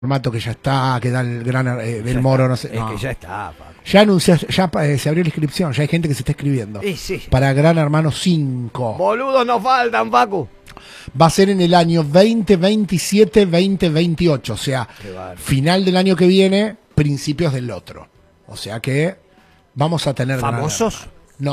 formato que ya está, que da el gran del Moro, no sé. Es que ya está, Paco. Ya anunció, se abrió la inscripción, ya hay gente que se está escribiendo. Sí. Para Gran Hermano 5. Boludos nos faltan, Paco. Va a ser en el año 2027, 2028, o sea, final del año que viene, principios del otro. O sea que vamos a tener ¿famosos?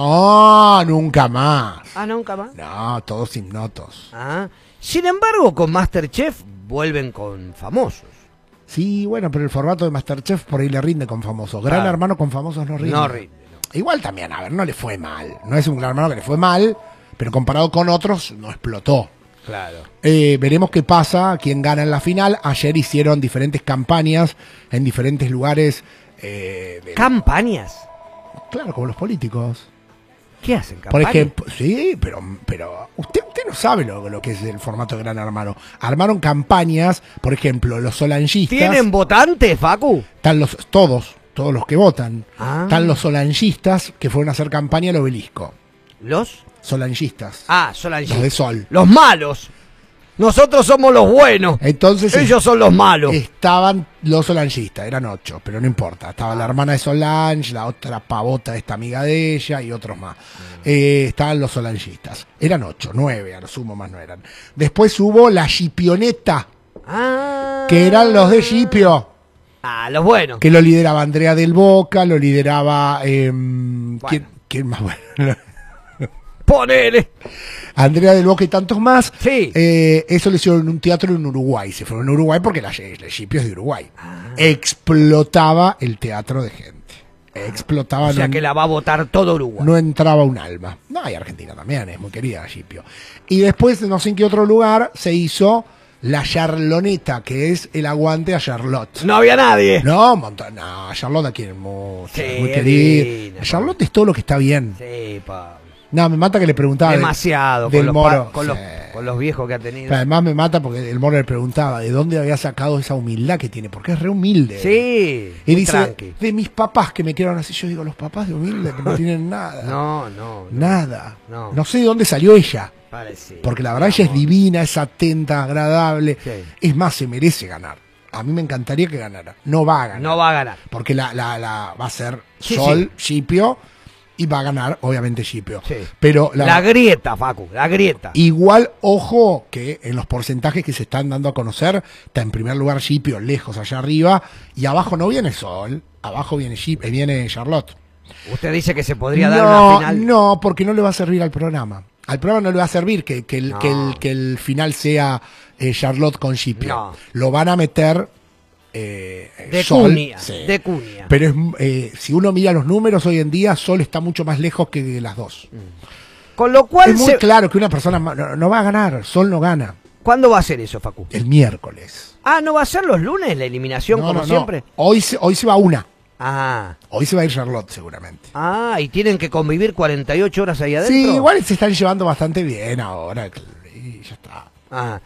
No, nunca más. Ah, nunca más. No, todos ignotos. Ah. Sin embargo, con MasterChef vuelven con famosos. Sí, bueno, pero el formato de MasterChef por ahí le rinde con famosos. Gran Hermano con famosos no rinde. No rinde. No. Igual también, a ver, no le fue mal. No es un Gran Hermano que le fue mal, pero comparado con otros, no explotó. Claro. Veremos qué pasa, quién gana en la final. Ayer hicieron diferentes campañas en diferentes lugares. ¿Campañas? Claro, como los políticos. ¿Qué hacen, campañas? Por ejemplo, sí, pero usted no sabe lo que es el formato de Gran Hermano. Armaron campañas, por ejemplo, los solangistas. ¿Tienen votantes, Facu? Están todos los que votan. Ah. Están los solangistas que fueron a hacer campaña al obelisco. ¿Los? Solangistas. Ah, solangistas. Los de Sol. Los malos. Nosotros somos los buenos. Entonces ellos son los malos. Estaban los solangistas, eran 8, pero no importa. Estaba la hermana de Solange, la otra pavota de esta amiga de ella y otros más. Estaban los solangistas. Eran 8, 9, a lo sumo más no eran. Después hubo la Scipioneta, que eran los de Scipio. Ah, los buenos. Que lo lideraba Andrea del Boca, lo lideraba... ¿Quién más bueno? ¡Ponele! Andrea del Boca y tantos más. Sí. Eso lo hicieron en un teatro en Uruguay. Se fueron a Uruguay porque la Scipio es de Uruguay. Explotaba el teatro de gente. Explotaba. O sea que la va a votar todo Uruguay. No entraba un alma. No, y Argentina también, es muy querida Scipio. Y después, no sé en qué otro lugar, se hizo la Charloneta, que es el aguante a Charlotte. No había nadie. No, no, a Charlotte la quieren mucho. Sí, es muy querida. Charlotte es todo lo que está bien. Sí, Pablo. No, me mata que le preguntaba. Demasiado, del Moro. Con los viejos que ha tenido. Pero además me mata porque el Moro le preguntaba de dónde había sacado esa humildad que tiene, porque es re humilde. Sí. Y dice, tranqui. de mis papás que me criaron así. Yo digo, los papás de humilde que no tienen nada. No. Nada. No. No sé de dónde salió ella. Parece. Porque la verdad ella es divina, es atenta, agradable. Sí. Es más, se merece ganar. A mí me encantaría que ganara. No va a ganar. No va a ganar. Porque la va a ser Sol, Scipio. Y va a ganar, obviamente, Scipio. Sí. Pero la grieta, Facu, la grieta. Igual, ojo, que en los porcentajes que se están dando a conocer, está en primer lugar Scipio, lejos allá arriba, y abajo no viene Sol, abajo viene Charlotte. ¿Usted dice que se podría dar una final? No, porque no le va a servir al programa. Al programa no le va a servir que el final sea Charlotte con Scipio. No. Lo van a meter... de Sol, cuña, sí. de cuña. Pero si uno mira los números hoy en día, Sol está mucho más lejos que las dos. Con lo cual es muy claro que una persona no va a ganar, Sol no gana. ¿Cuándo va a ser eso, Facu? El miércoles. Ah, ¿no va a ser los lunes la eliminación como siempre? Hoy se va una. Ah. Hoy se va a ir Charlotte seguramente. Ah, y tienen que convivir 48 horas ahí adentro. Sí, igual se están llevando bastante bien ahora. Y ya está. Ah.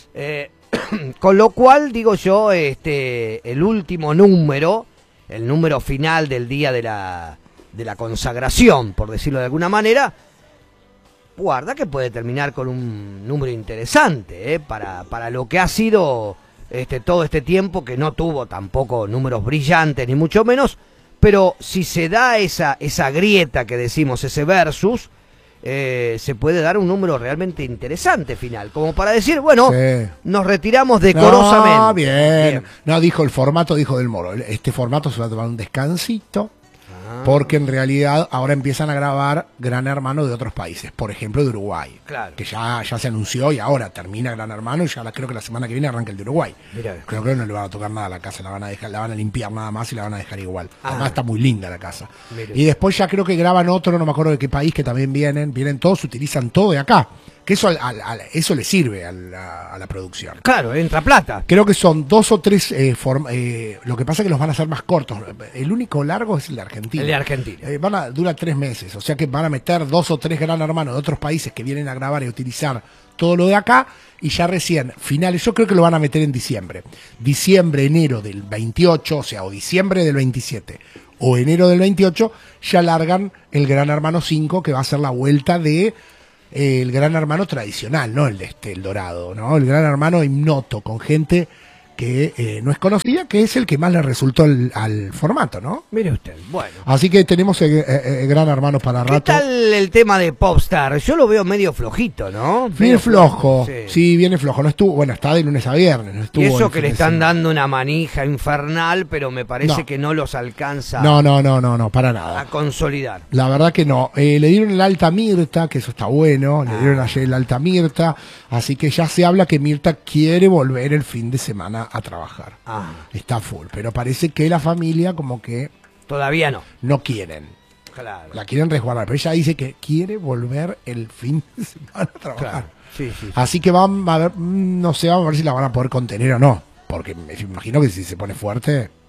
Con lo cual, digo yo, el último número, el número final del día de la consagración, por decirlo de alguna manera, guarda que puede terminar con un número interesante, para lo que ha sido todo este tiempo, que no tuvo tampoco números brillantes, ni mucho menos, pero si se da esa grieta que decimos, ese versus, se puede dar un número realmente interesante final, como para decir, bueno, sí, nos retiramos decorosamente. No, bien. No, dijo del Moro, este formato se va a tomar un descansito, porque en realidad ahora empiezan a grabar Gran Hermano de otros países, por ejemplo de Uruguay, claro, que ya se anunció y ahora termina Gran Hermano y ya creo que la semana que viene arranca el de Uruguay. Creo que no le van a tocar nada a la casa, la van a limpiar nada más y la van a dejar igual. Además está muy linda la casa. Y después ya creo que graban otro, no me acuerdo de qué país, que también vienen todos, utilizan todo de acá. Que eso le sirve a la producción. Claro, entra plata. Creo que son 2 o 3 lo que pasa es que los van a hacer más cortos. El único largo es el de Argentina. El de Argentina. Dura 3 meses. O sea que van a meter 2 o 3 Gran Hermanos de otros países que vienen a grabar y utilizar todo lo de acá. Y ya recién, finales, yo creo que lo van a meter en diciembre. Diciembre, enero del 28, o sea, o diciembre del 27. O enero del 28, ya largan el Gran Hermano 5, que va a ser la vuelta de... el Gran Hermano tradicional, no el el dorado, ¿no? El Gran Hermano ignoto, con gente que no es conocida, que es el que más le resultó al formato, ¿no? Mire usted, bueno. Así que tenemos Gran Hermano para rato. ¿Qué tal el tema de Popstar? Yo lo veo medio flojito, ¿no? Viene flojo, sí, viene flojo. No estuvo, bueno, está de lunes a viernes. No estuvo y eso que le están dando una manija infernal, pero me parece que no los alcanza no, para nada. A consolidar. La verdad que no. Le dieron el alta a Mirta, que eso está bueno. Le dieron ayer el alta a Mirta. Así que ya se habla que Mirta quiere volver el fin de semana a trabajar. Está full, pero parece que la familia como que todavía no quieren. Claro. La quieren resguardar, pero ella dice que quiere volver el fin de semana a trabajar. Claro. Sí. Así que van a ver, no sé, vamos a ver si la van a poder contener o no, porque me imagino que si se pone fuerte